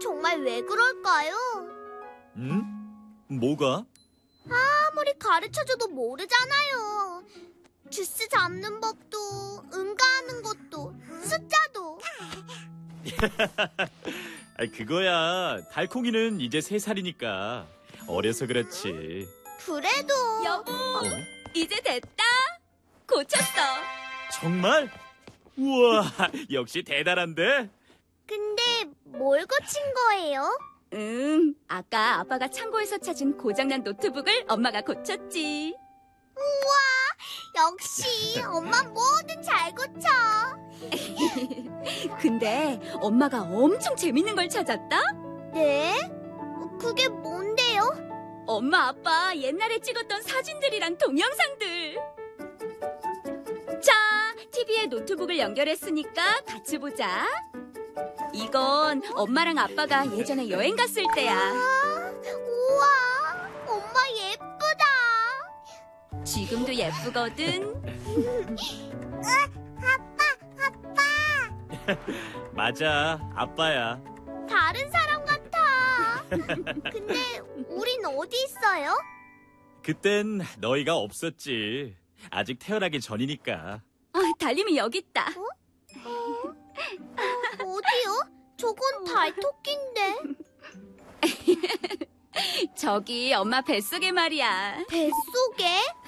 정말 왜 그럴까요? 응? 뭐가? 아무리 가르쳐줘도 모르잖아요. 주스 잡는 법도, 응가하는 것도, 숫자도. 그거야. 달콩이는 이제 3살이니까 어려서 그렇지. 그래도... 여보, 어? 이제 됐다. 고쳤어. 정말? 우와, 역시 대단한데? 근데 뭘 고친 거예요? 아까 아빠가 창고에서 찾은 고장난 노트북을 엄마가 고쳤지. 우와, 역시 엄마 뭐든 잘 고쳐. 근데 엄마가 엄청 재밌는 걸 찾았다? 네? 그게 뭔데요? 엄마 아빠 옛날에 찍었던 사진들이랑 동영상들. 자, TV에 노트북을 연결했으니까 같이 보자. 이건 엄마랑 아빠가 예전에 여행 갔을 때야. 우와, 엄마 예쁘다. 지금도 예쁘거든. 아빠. 맞아, 아빠야. 다른 사람 같아. 근데 우린 어디 있어요? 그땐 너희가 없었지. 아직 태어나기 전이니까. 달림이 여기 있다. 어디요? 저건 달토끼인데. 저기 엄마 뱃속에 말이야. 뱃속에?